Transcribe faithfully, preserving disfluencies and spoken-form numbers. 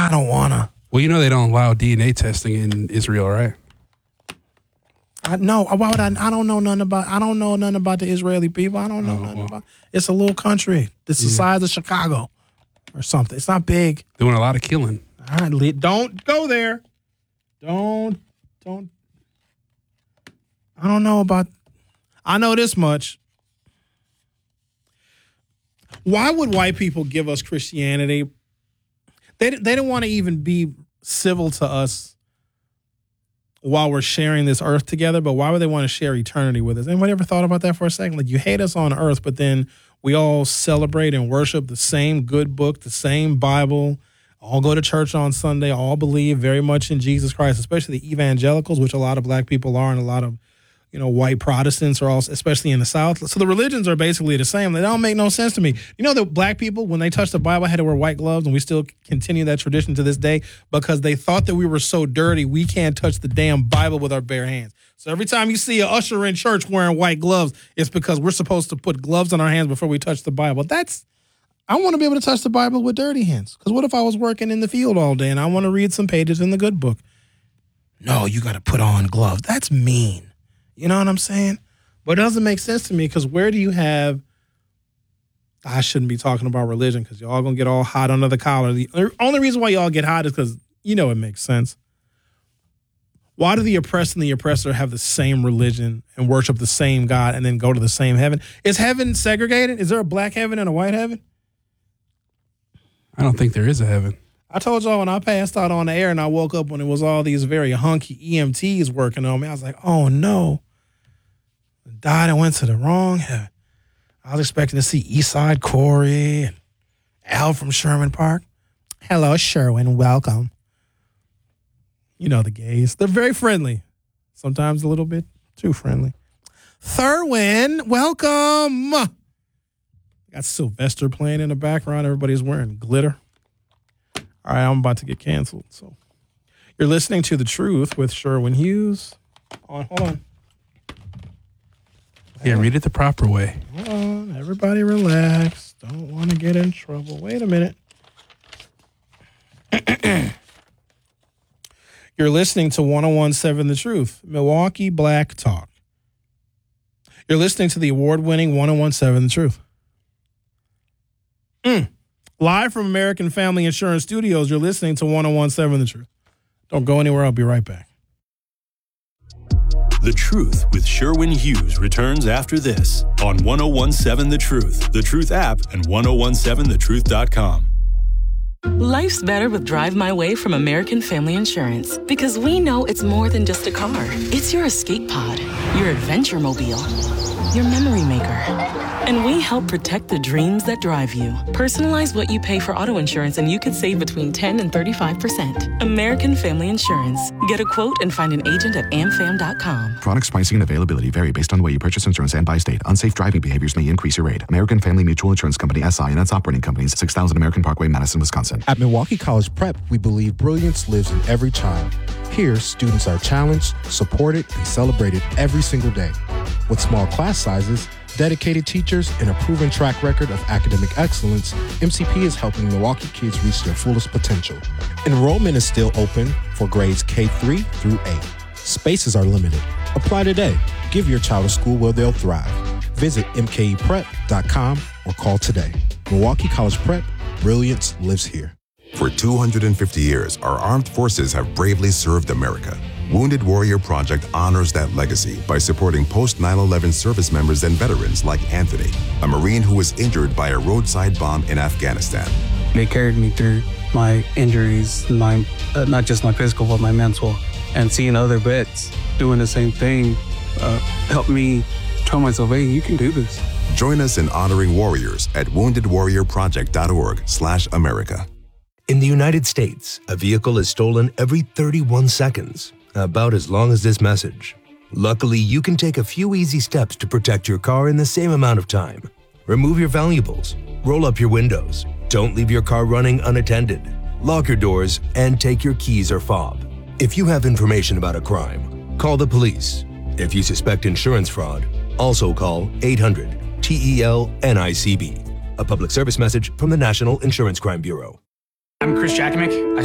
I don't want to. Well, you know they don't allow D N A testing in Israel, right? I know. Why would I? I don't know nothing about. I don't know nothing about the Israeli people. I don't know oh, nothing well. about. It's a little country. It's the yeah. size of Chicago, or something. It's not big. Doing a lot of killing. All right, don't go there. Don't don't. I don't know about. I know this much. Why would white people give us Christianity? They they don't want to even be civil to us while we're sharing this earth together, but why would they want to share eternity with us? Anybody ever thought about that for a second? Like, you hate us on earth, but then we all celebrate and worship the same good book, the same Bible, all go to church on Sunday, all believe very much in Jesus Christ, especially the evangelicals, which a lot of black people are, and a lot of, you know, white Protestants are also, especially in the South. So the religions are basically the same. They don't make no sense to me. You know, the black people, when they touched the Bible, had to wear white gloves, and we still continue that tradition to this day because they thought that we were so dirty, we can't touch the damn Bible with our bare hands. So every time you see an usher in church wearing white gloves, it's because we're supposed to put gloves on our hands before we touch the Bible. That's, I want to be able to touch the Bible with dirty hands. Because what if I was working in the field all day and I want to read some pages in the good book? No, you got to put on gloves. That's mean. You know what I'm saying? But it doesn't make sense to me because where do you have, I shouldn't be talking about religion because y'all going to get all hot under the collar. The only reason why y'all get hot is because, you know, it makes sense. Why do the oppressed and the oppressor have the same religion and worship the same God and then go to the same heaven? Is heaven segregated? Is there a black heaven and a white heaven? I don't think there is a heaven. I told y'all when I passed out on the air and I woke up when it was all these very hunky E M Ts working on me, I was like, oh, no. Died and went to the wrong heaven. I was expecting to see Eastside Corey and Al from Sherman Park. Hello, Sherwin. Welcome. You know the gays. They're very friendly. Sometimes a little bit too friendly. Thurwin, welcome. Got Sylvester playing in the background. Everybody's wearing glitter. All right, I'm about to get canceled. So you're listening to The Truth with Sherwin Hughes. On, hold on. Yeah, read it the proper way. Hold on. Everybody relax. Don't want to get in trouble. Wait a minute. You're listening to one oh one point seven The Truth, Milwaukee Black Talk. You're listening to the award-winning one oh one point seven The Truth. Mm. Live from American Family Insurance Studios, you're listening to one oh one point seven The Truth. Don't go anywhere. I'll be right back. The Truth with Sherwin Hughes returns after this on one oh one point seven The Truth, The Truth app, and ten seventeen the truth dot com. Life's better with Drive My Way from American Family Insurance because we know it's more than just a car. It's your escape pod, your adventure mobile, your memory maker. And we help protect the dreams that drive you. Personalize what you pay for auto insurance and you could save between ten and thirty-five percent. American Family Insurance. Get a quote and find an agent at a m fam dot com. Products, pricing, and availability vary based on the way you purchase insurance and by state. Unsafe driving behaviors may increase your rate. American Family Mutual Insurance Company, S I and its operating companies, six thousand American Parkway, Madison, Wisconsin. At Milwaukee College Prep, we believe brilliance lives in every child. Here, students are challenged, supported, and celebrated every single day. With small class sizes, dedicated teachers, and a proven track record of academic excellence, M C P is helping Milwaukee kids reach their fullest potential. Enrollment is still open for grades K three through eight. Spaces are limited. Apply today. Give your child a school where they'll thrive. Visit m k e prep dot com or call today. Milwaukee College Prep, brilliance lives here. For two hundred fifty years, our armed forces have bravely served America. Wounded Warrior Project honors that legacy by supporting post nine eleven service members and veterans like Anthony, a Marine who was injured by a roadside bomb in Afghanistan. They carried me through my injuries, my uh, not just my physical, but my mental. And seeing other vets doing the same thing uh, helped me tell myself, hey, you can do this. Join us in honoring warriors at wounded warrior project dot org slash America. In the United States, a vehicle is stolen every thirty-one seconds, about as long as this message. Luckily, you can take a few easy steps to protect your car in the same amount of time. Remove your valuables, roll up your windows, don't leave your car running unattended, lock your doors, and take your keys or fob. If you have information about a crime, call the police. If you suspect insurance fraud, also call eight hundred T E L N I C B. A public service message from the National Insurance Crime Bureau. I'm Chris Jackamick. I